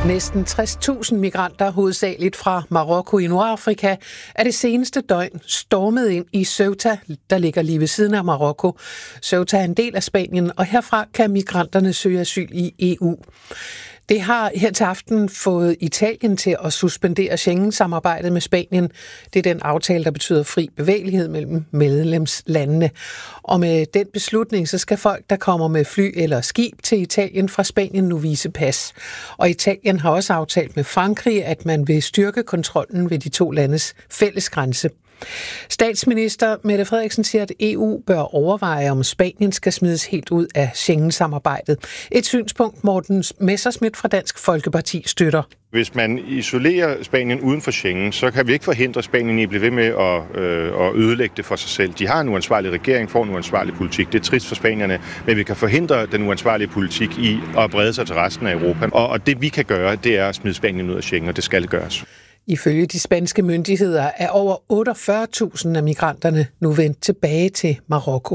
Næsten 60.000 migranter, hovedsageligt fra Marokko i Nordafrika, er det seneste døgn stormet ind i Ceuta, der ligger lige ved siden af Marokko. Ceuta er en del af Spanien, og herfra kan migranterne søge asyl i EU. Det har her til aften fået Italien til at suspendere Schengen-samarbejdet med Spanien. Det er den aftale, der betyder fri bevægelighed mellem medlemslandene. Og med den beslutning, så skal folk, der kommer med fly eller skib til Italien fra Spanien, nu vise pas. Og Italien har også aftalt med Frankrig, at man vil styrke kontrollen ved de to landes fælles grænse. Statsminister Mette Frederiksen siger, at EU bør overveje, om Spanien skal smides helt ud af Schengen-samarbejdet. Et synspunkt, Morten Messerschmidt fra Dansk Folkeparti støtter. Hvis man isolerer Spanien uden for Schengen, så kan vi ikke forhindre Spanien i at blive ved med at ødelægge det for sig selv. De har en uansvarlig regering, får en uansvarlig politik. Det er trist for spanierne, men vi kan forhindre den uansvarlige politik i at brede sig til resten af Europa. Og det vi kan gøre, det er at smide Spanien ud af Schengen, og det skal gøres. Ifølge de spanske myndigheder er over 48.000 af migranterne nu vendt tilbage til Marokko.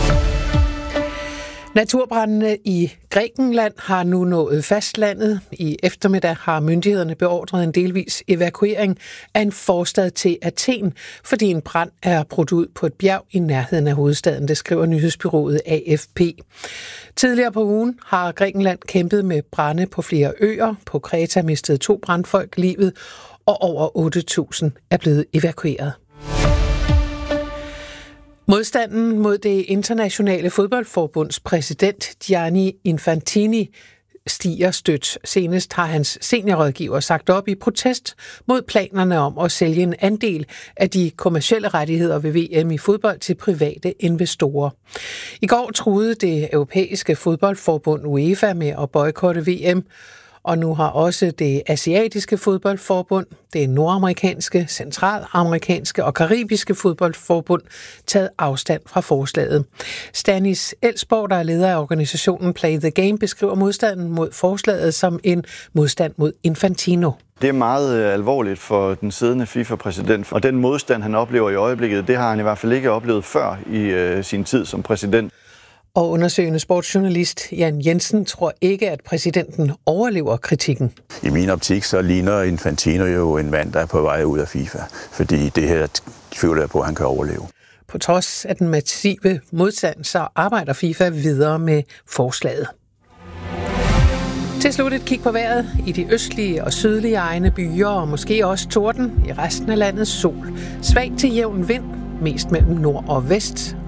Naturbrandene i Grækenland har nu nået fastlandet. I eftermiddag har myndighederne beordret en delvis evakuering af en forstad til Athen, fordi en brand er brudt ud på et bjerg i nærheden af hovedstaden, det skriver nyhedsbureauet AFP. Tidligere på ugen har Grækenland kæmpet med brande på flere øer. På Kreta mistede 2 brandfolk livet, og over 8.000 er blevet evakueret. Modstanden mod det internationale fodboldforbunds præsident Gianni Infantini stiger stødt. Senest har hans seniorrådgiver sagt op i protest mod planerne om at sælge en andel af de kommercielle rettigheder ved VM i fodbold til private investorer. I går truede det europæiske fodboldforbund UEFA med at boykotte VM, og nu har også det asiatiske fodboldforbund, det nordamerikanske, centralamerikanske og karibiske fodboldforbund taget afstand fra forslaget. Stanis Elsborg, der er leder af organisationen Play the Game, beskriver modstanden mod forslaget som en modstand mod Infantino. Det er meget alvorligt for den siddende FIFA-præsident, og den modstand, han oplever i øjeblikket, det har han i hvert fald ikke oplevet før i sin tid som præsident. Og undersøgende sportsjournalist Jan Jensen tror ikke, at præsidenten overlever kritikken. I min optik så ligner Infantino jo en mand, der er på vej ud af FIFA, fordi det her tvivler jeg på, at han kan overleve. På trods af den massive modstand, så arbejder FIFA videre med forslaget. Til slut et kig på vejret. I de østlige og sydlige egne byer, og måske også torden. I resten af landet sol. Svag til jævn vind, mest mellem nord og vest.